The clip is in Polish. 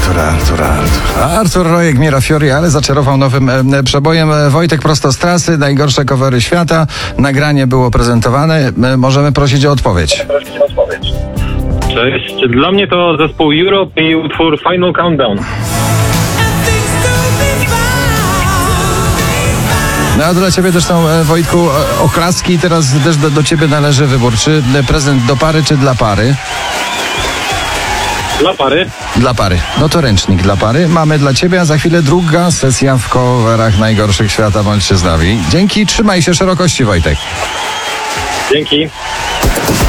Artur Rojek, Mira Fiori, ale zaczarował nowym przebojem. Wojtek prosto z trasy, najgorsze covery świata. Nagranie było prezentowane. Możemy prosić o odpowiedź. Cześć. Dla mnie to zespół Europe i utwór Final Countdown. No a dla ciebie też są, Wojtku, oklaski. Teraz też do ciebie należy wybór. Czy prezent do pary, czy dla pary? Dla pary. Dla pary. No to ręcznik dla pary. Mamy dla ciebie, a za chwilę druga sesja w coverach najgorszych świata. Bądźcie z nami. Dzięki, trzymaj się szerokości, Wojtek. Dzięki.